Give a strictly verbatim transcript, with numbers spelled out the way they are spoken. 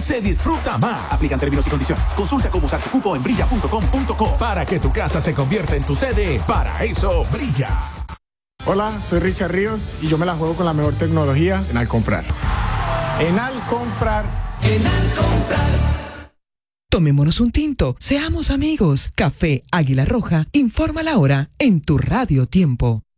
hoy se disfruta más. Aplican términos y condiciones. Consulta cómo usar tu cupo en brilla punto com punto co. Para que tu casa se convierta en tu sede, para eso brilla. Hola, soy Richard Ríos y yo me la juego con la mejor tecnología en Alcomprar. En Alcomprar. En Alcomprar. Tomémonos un tinto, seamos amigos. Café Águila Roja, informa la hora en tu Radio Tiempo.